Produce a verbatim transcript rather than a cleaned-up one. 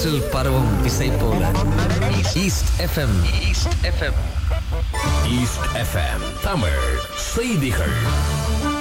காற்றில் பரவும் இசை போல east FM. East FM. East FM Tamil செய்திகள்.